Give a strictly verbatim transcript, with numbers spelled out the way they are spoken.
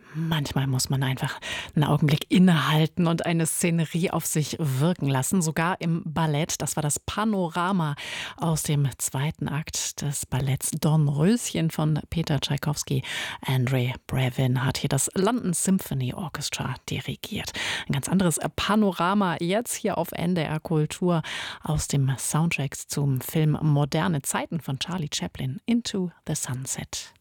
Manchmal muss man einfach einen Augenblick innehalten und eine Szenerie auf sich wirken lassen, sogar im Ballett. Das war das Panorama aus dem zweiten Akt des Balletts Dornröschen von Peter Tschaikowski. Andre Brevin hat hier das London Symphony Orchestra dirigiert. Ein ganz anderes Panorama jetzt hier auf N D R Kultur aus dem Soundtrack zum Film Moderne Zeiten von Charlie Chaplin, Into the Sunset.